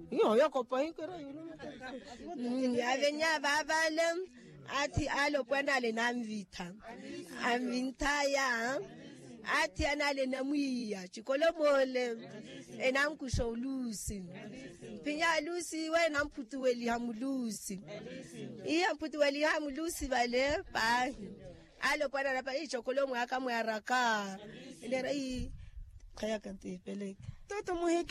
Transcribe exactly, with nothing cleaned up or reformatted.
Yo ya kopa ikera yo. Ya venya babalem ati alo pwenda le namvita. Amvinta ya ati anale namuya chikolo mole enamkusho ulusi. Pinya lusi we namputu weli hamulusi. Iya mputu weli hamulusi vale pa. Alo pwenda na pa chokolo mwaka mwaraka. Ndera i kaya kanti peleka. Toto muhe